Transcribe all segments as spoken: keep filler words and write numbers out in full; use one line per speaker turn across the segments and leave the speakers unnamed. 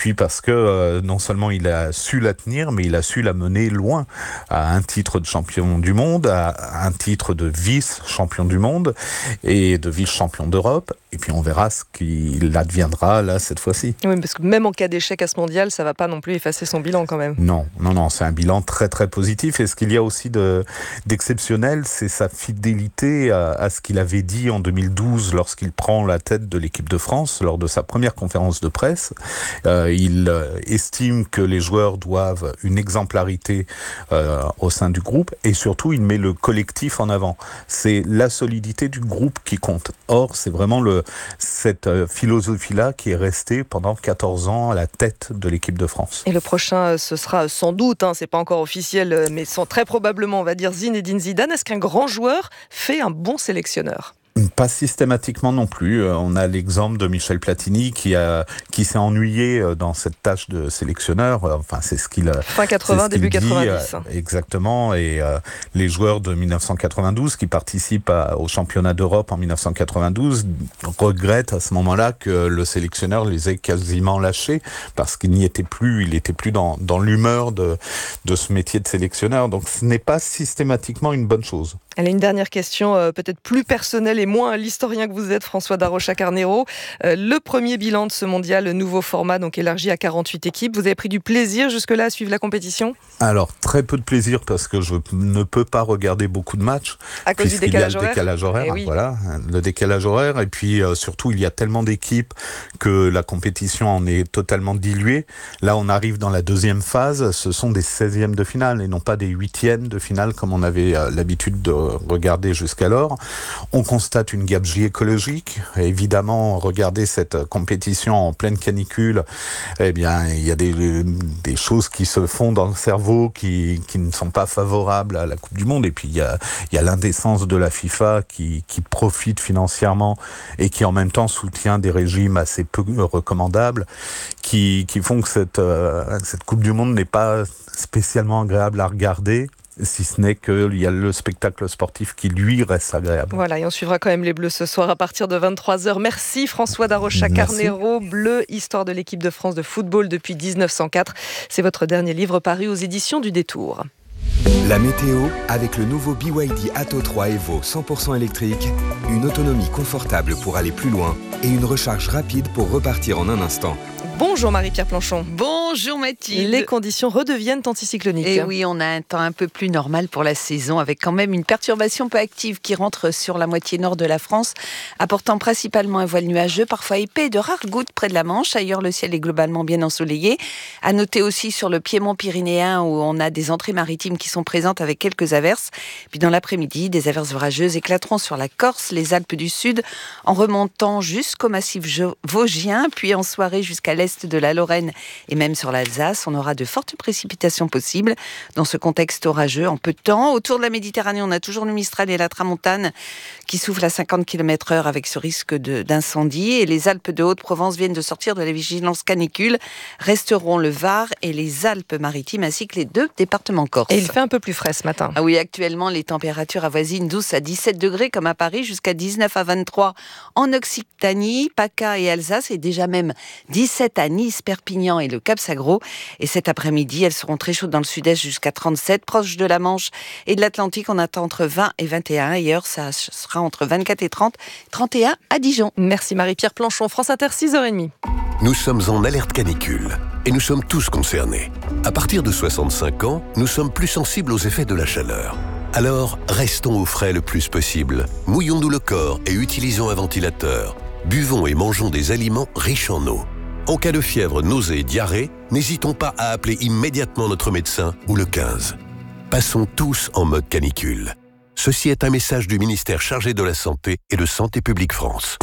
puis parce que euh, non seulement il a su la tenir, mais il a su la mener loin, à un titre de champion du monde, à un titre de vice-champion du monde et de vice-champion d'Europe. Et puis on verra ce qu'il adviendra là cette fois-ci.
Oui, parce que même en cas d'échec à ce mondial, ça ne va pas non plus effacer son bilan quand même.
Non, non, non, c'est un bilan très très positif. Et ce qu'il y a aussi de, d'exceptionnel, c'est sa fidélité à, à ce qu'il avait dit en deux mille douze lorsqu'il prend la tête de l'équipe de France lors de sa première conférence de presse. Euh, il euh, estime que les joueurs doivent une exemplarité euh, au sein du groupe et surtout il met le collectif en avant. C'est la solidité du groupe qui compte. Or, c'est vraiment le cette philosophie-là qui est restée pendant quatorze ans à la tête de l'équipe de France.
Et le prochain, ce sera sans doute, hein, c'est pas encore officiel, mais sans, très probablement, on va dire Zinedine Zidane. Est-ce qu'un grand joueur fait un bon sélectionneur ?
Pas systématiquement non plus. On a l'exemple de Michel Platini qui a qui s'est ennuyé dans cette tâche de sélectionneur. Enfin, c'est ce qu'il
fin quatre-vingts, début
dit,
quatre-vingt-dix.
Exactement. Et euh, les joueurs de dix-neuf cent quatre-vingt-douze qui participent à, au championnat d'Europe en dix-neuf cent quatre-vingt-douze regrettent à ce moment-là que le sélectionneur les ait quasiment lâchés parce qu'il n'y était plus. Il était plus dans dans l'humeur de de ce métier de sélectionneur. Donc, ce n'est pas systématiquement une bonne chose.
Elle a une dernière question, euh, peut-être plus personnelle et moins l'historien que vous êtes, François Darocha-Carnero. Euh, le premier bilan de ce mondial, le nouveau format, donc élargi à quarante-huit équipes. Vous avez pris du plaisir jusque-là à suivre la compétition ?
Alors, très peu de plaisir parce que je ne peux pas regarder beaucoup de matchs.
À cause du décalage horaire.
décalage horaire,
eh oui.
Voilà, le décalage horaire. Et puis, euh, surtout, il y a tellement d'équipes que la compétition en est totalement diluée. Là, on arrive dans la deuxième phase. Ce sont des seizièmes de finale et non pas des huitièmes de finale comme on avait euh, l'habitude de regarder jusqu'alors. On constate une gabegie écologique. Et évidemment, regarder cette compétition en pleine canicule, eh bien, il y a des, des choses qui se font dans le cerveau qui, qui ne sont pas favorables à la Coupe du Monde. Et puis, il y a, il y a l'indécence de la FIFA qui, qui profite financièrement et qui, en même temps, soutient des régimes assez peu recommandables qui, qui font que cette, euh, cette Coupe du Monde n'est pas spécialement agréable à regarder. Si ce n'est qu'il y a le spectacle sportif qui, lui, reste agréable.
Voilà, et on suivra quand même les Bleus ce soir à partir de vingt-trois heures. Merci François Darocha-Carnero, Bleu, histoire de l'équipe de France de football depuis dix-neuf cent quatre. C'est votre dernier livre paru aux éditions du Détour.
La météo avec le nouveau B Y D Atto trois Evo cent pour cent électrique, une autonomie confortable pour aller plus loin et une recharge rapide pour repartir en un instant.
Bonjour Marie-Pierre Planchon.
Bonjour Mathilde.
Les conditions redeviennent anticycloniques.
Et oui, on a un temps un peu plus normal pour la saison, avec quand même une perturbation peu active qui rentre sur la moitié nord de la France, apportant principalement un voile nuageux, parfois épais, de rares gouttes près de la Manche. Ailleurs, le ciel est globalement bien ensoleillé. À noter aussi sur le piémont pyrénéen, où on a des entrées maritimes qui sont présentes avec quelques averses. Puis dans l'après-midi, des averses orageuses éclateront sur la Corse, les Alpes du Sud, en remontant jusqu'au massif vosgien, puis en soirée jusqu'à l'est de la Lorraine et même sur l'Alsace, on aura de fortes précipitations possibles dans ce contexte orageux en peu de temps. Autour de la Méditerranée, on a toujours le Mistral et la Tramontane qui soufflent à cinquante kilomètres heure avec ce risque de, d'incendie. Et les Alpes de Haute-Provence viennent de sortir de la vigilance canicule. Resteront le Var et les Alpes-Maritimes ainsi que les deux départements corses.
Et il fait un peu plus frais ce matin.
Ah oui, actuellement, les températures avoisinent douze à dix-sept degrés comme à Paris, jusqu'à dix-neuf à vingt-trois en Occitanie, PACA et Alsace, et déjà même dix-sept à Nice, Perpignan et le Cap-Sagro. Et cet après-midi, elles seront très chaudes dans le sud-est jusqu'à trente-sept. Proche de la Manche et de l'Atlantique, on attend entre vingt et vingt et un. Ailleurs, ça sera entre vingt-quatre et trente. trente et un à Dijon.
Merci Marie-Pierre Planchon. France Inter, six heures trente.
Nous sommes en alerte canicule et nous sommes tous concernés. À partir de soixante-cinq ans, nous sommes plus sensibles aux effets de la chaleur. Alors, restons au frais le plus possible. Mouillons-nous le corps et utilisons un ventilateur. Buvons et mangeons des aliments riches en eau. En cas de fièvre, nausée et diarrhée, n'hésitons pas à appeler immédiatement notre médecin ou le quinze. Passons tous en mode canicule. Ceci est un message du ministère chargé de la Santé et de Santé publique France.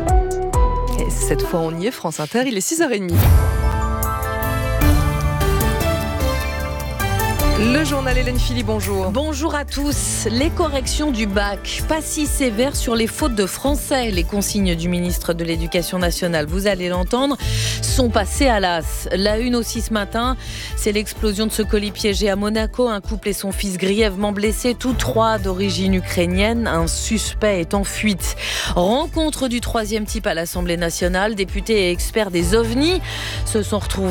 Et cette fois, on y est, France Inter, il est six heures trente. Le journal Hélène Philly, bonjour.
Bonjour à tous. Les corrections du bac, pas si sévères sur les fautes de français. Les consignes du ministre de l'Éducation nationale, vous allez l'entendre, sont passées à l'as. La une aussi ce matin, c'est l'explosion de ce colis piégé à Monaco. Un couple et son fils grièvement blessés, tous trois d'origine ukrainienne. Un suspect est en fuite. Rencontre du troisième type à l'Assemblée nationale. Députés et experts des ovnis se sont retrouvés